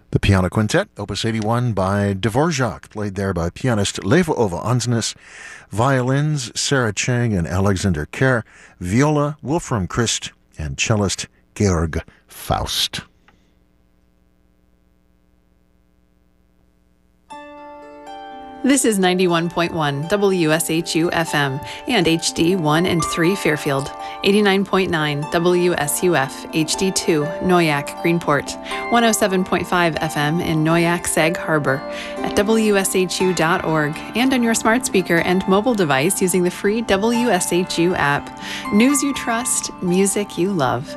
The Piano Quintet, Opus 81 by Dvorak, played there by pianist Leva Ova Ansnes, violins Sarah Chang and Alexander Kerr, viola Wolfram Christ, and cellist Georg Faust. This is 91.1 WSHU FM and HD 1 and 3 Fairfield, 89.9 WSUF HD2 Noyak Greenport, 107.5 FM in Noyak Sag Harbor, at WSHU.org, and on your smart speaker and mobile device using the free WSHU app. News you trust, music you love.